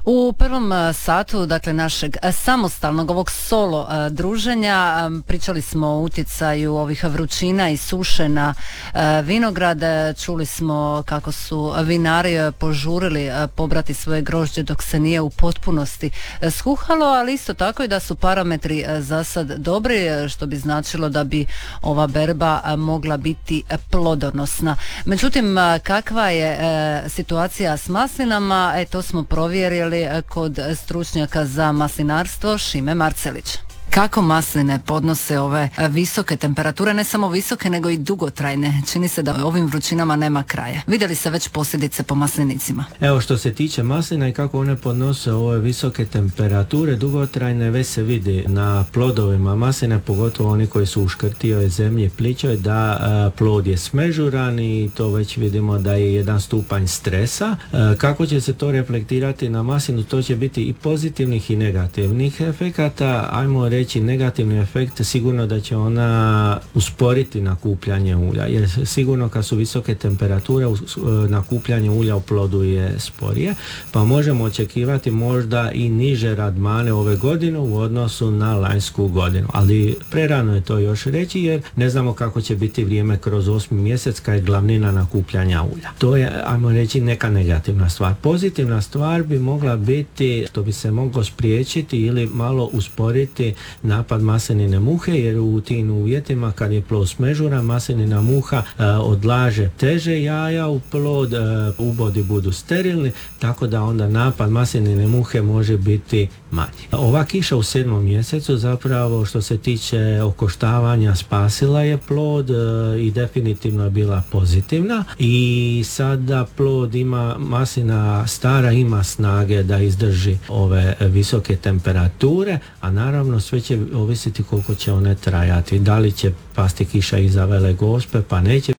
U prvom satu, dakle, našeg samostalnog ovog solo druženja pričali smo o utjecaju ovih vrućina i suše na vinograd. Čuli smo kako su vinari požurili pobrati svoje grožđe dok se nije u potpunosti skuhalo, ali isto tako i da su parametri za sad dobri, što bi značilo da bi ova berba mogla biti plodonosna. Međutim, kakva je situacija s maslinama? To smo provjerili kod stručnjaka za maslinarstvo Šime Marcelić. Kako masline podnose ove visoke temperature, ne samo visoke nego i dugotrajne? Čini se da ovim vrućinama nema kraja. Vidjeli se već posljedice po maslinicima? Evo, što se tiče maslina i kako one podnose ove visoke temperature dugotrajne, već se vidi na plodovima masline, pogotovo oni koji su u škrtijoj zemlji plićoj, da plod je smežuran i to već vidimo da je jedan stupanj stresa. Kako će se to reflektirati na maslinu? To će biti i pozitivnih i negativnih efekata. Ajmo reći negativni efekt, sigurno da će ona usporiti nakupljanje ulja, jer sigurno kad su visoke temperature nakupljanje ulja u plodu je sporije, pa možemo očekivati možda i niže radmane ove godine u odnosu na lanjsku godinu, ali prerano je to još reći jer ne znamo kako će biti vrijeme kroz 8. mjesec kad je glavnina nakupljanja ulja. To je, ajmo reći, neka negativna stvar. Pozitivna stvar bi mogla biti što bi se moglo spriječiti ili malo usporiti napad maslinine muhe, jer u tim uvjetima kad je plod smežuran, maslinina muha odlaže teže jaja u plod, ubodi budu sterilni, tako da onda napad maslinine muhe može biti manji. Ova kiša u 7. mjesecu zapravo što se tiče okoštavanja spasila je plod i definitivno je bila pozitivna i sada plod ima, maslina stara ima snage da izdrži ove visoke temperature, a naravno sve će ovisiti koliko će one trajati. Da li će pasti kiša iza Vele Gospe, pa neće.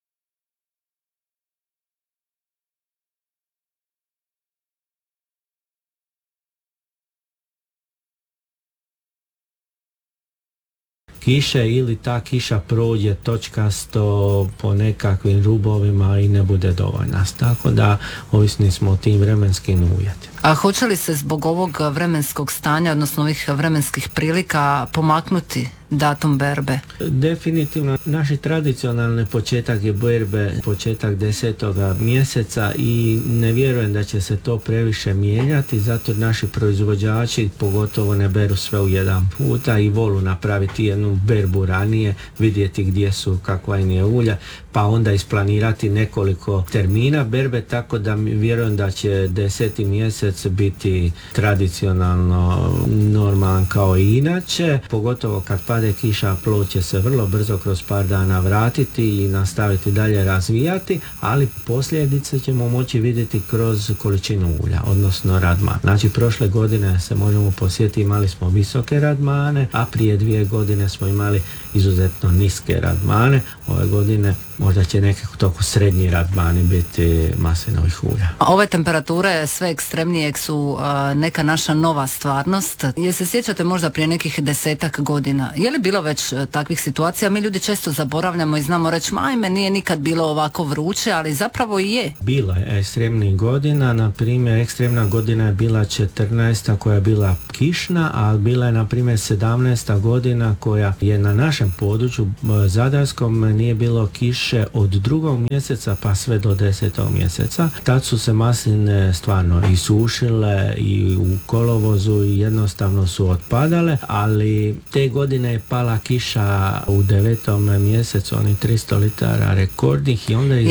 Kiše ili ta kiša prođe točkasto po nekakvim rubovima i ne bude dovoljna. Tako da ovisni smo o tim vremenskim uvjetima. A hoće li se zbog ovog vremenskog stanja, odnosno ovih vremenskih prilika, pomaknuti datum berbe? Definitivno, naš tradicionalni početak je berbe početak 10. mjeseca i ne vjerujem da će se to previše mijenjati, zato naši proizvođači pogotovo ne beru sve u jedan puta i volu napraviti jednu berbu ranije, vidjeti gdje su, kakva im je ulja, pa onda isplanirati nekoliko termina berbe, tako da vjerujem da će 10. mjesec biti tradicionalno normalan kao i inače, pogotovo kad pade kiša, plod će se vrlo brzo kroz par dana vratiti i nastaviti dalje razvijati, ali posljedice ćemo moći vidjeti kroz količinu ulja, odnosno radman. Znači, prošle godine se možemo posjetiti, imali smo visoke radmane, a prije 2 godine smo imali izuzetno niske radmane. Ove godine možda će nekako srednji radmani biti maslinovih ulja. Ove temperature sve ekstremnije su neka naša nova stvarnost. Jel se sjećate možda prije nekih 10-ak godina? Je li bilo već takvih situacija? Mi ljudi često zaboravljamo i znamo reći, ajme, nije nikad bilo ovako vruće, ali zapravo i je. Bilo je ekstremnih godina, na primjer ekstremna godina je bila 14. koja je bila kišna, a bila je na primjer 17. godina koja je na našem području zadarskom nije bilo kiše od 2. mjeseca pa sve do 10. mjeseca. Tad su se masline stvarno isušile i u kolovozu i jednostavno su otpadale, ali te godine je pala kiša u 9. mjesecu, oni 300 litara rekordnih i onda je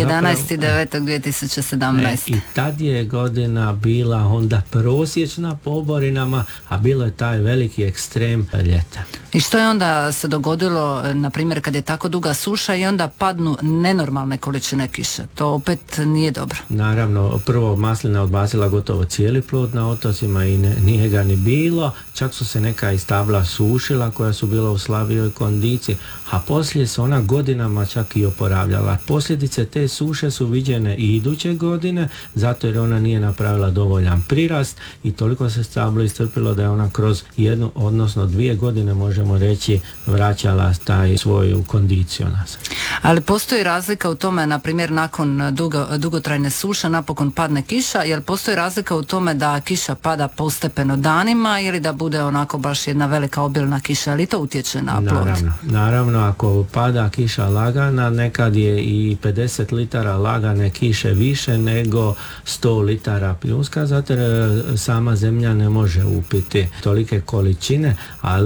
11.9.2017. I tad je godina bila onda prosječna po oborinama, a bilo je taj veliki ekstrem ljeta. I što je onda se dogodilo, na primjer, kad je tako duga suša i onda padnu nenormalne količine kiše? To opet nije dobro. Naravno, prvo maslina odbacila gotovo cijeli plod na otocima i nije ga ni bilo. Čak su se neka stabla sušila koja su bila u slabijoj kondiciji, a poslije se ona godinama čak i oporavljala. Posljedice te suše su viđene i iduće godine, zato jer ona nije napravila dovoljan prirast i toliko se stablo istrpilo da je ona kroz 1 odnosno 2 godine može možemo reći, vraćala taj svoju kondiciju nazad. Ali postoji razlika u tome, na primjer, nakon dugotrajne suše napokon padne kiša, jel postoji razlika u tome da kiša pada postepeno danima ili da bude onako baš jedna velika obilna kiša, ali to utječe na plod? Naravno, ako pada kiša lagana, nekad je i 50 litara lagane kiše više nego 100 litara pljuska, zato sama zemlja ne može upiti tolike količine,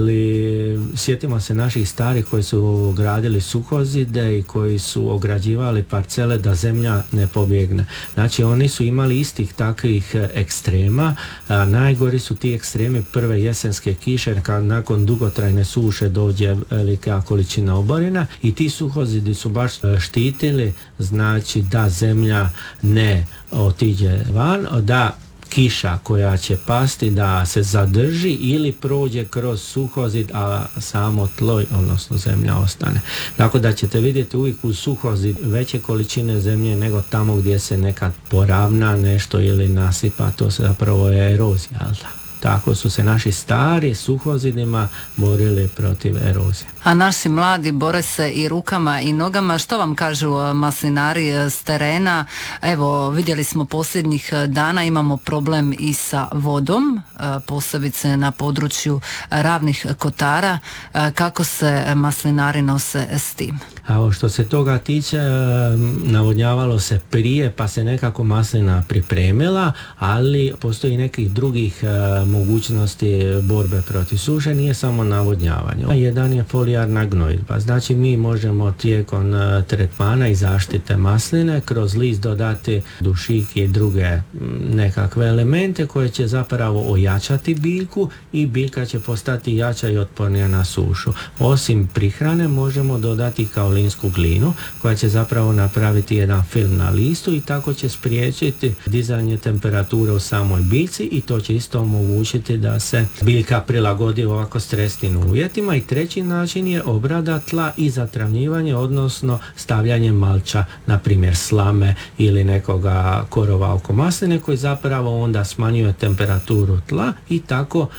ali sjetimo se naših starih koji su gradili suhozide i koji su ograđivali parcele da zemlja ne pobjegne. Znači oni su imali istih takvih ekstrema, najgori su ti ekstremi prve jesenske kiše kad nakon dugotrajne suše dođe velika količina oborina i ti suhozidi su baš štitili, znači da zemlja ne otiđe van, da kiša koja će pasti da se zadrži ili prođe kroz suhozid, a samo tlo, odnosno zemlja ostane. Tako da ćete vidjeti uvijek u suhozid veće količine zemlje nego tamo gdje se nekad poravna nešto ili nasipa, to se zapravo je erozija. Tako su se naši stari suhozidima borili protiv erozije. A naši mladi bore se i rukama i nogama. Što vam kažu maslinari s terena? Evo, vidjeli smo posljednjih dana, imamo problem i sa vodom, posebice na području Ravnih Kotara. Kako se maslinari nose s tim? A što se toga tiče, navodnjavalo se prije pa se nekako maslina pripremila, ali postoji nekih drugih mogućnosti borbe protiv suše, nije samo navodnjavanje. Jedan je folijarna gnojidba, znači mi možemo tijekom tretmana i zaštite masline kroz list dodati dušik i druge nekakve elemente koje će zapravo ojačati biljku i biljka će postati jača i otpornija na sušu. Osim prihrane možemo dodati kaolinsku glinu koja će zapravo napraviti jedan film na listu i tako će spriječiti dizanje temperature u samoj biljci i to će isto omogućiti da se biljka prilagodi ovako stresnim uvjetima. I treći način je obrada tla i zatravnjivanje, odnosno stavljanje malča, na primjer slame ili nekoga korova oko masline koji zapravo onda smanjuje temperaturu tla i tako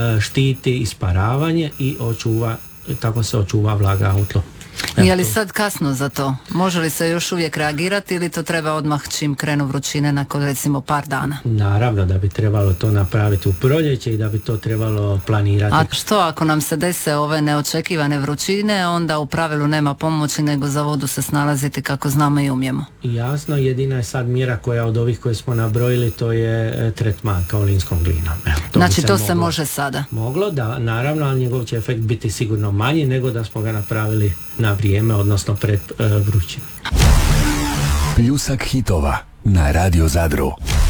štiti isparavanje i tako se očuva vlaga u tlu. Je li sad kasno za to? Može li se još uvijek reagirati ili to treba odmah čim krenu vrućine nakon recimo par dana? Naravno da bi trebalo to napraviti u proljeće i da bi to trebalo planirati. A što ako nam se dese ove neočekivane vrućine, onda u pravilu nema pomoći nego za vodu se snalaziti kako znamo i umijemo? Jasno, jedina je sad mjera koja od ovih koje smo nabrojili, to je tretman kaolinskom glinom. Znači to se može sada? Moglo, da, naravno, ali njegov će efekt biti sigurno manji nego da smo ga napravili na vrijeme, odnosno pred vrućinu. Pljusak hitova na Radio Zadru.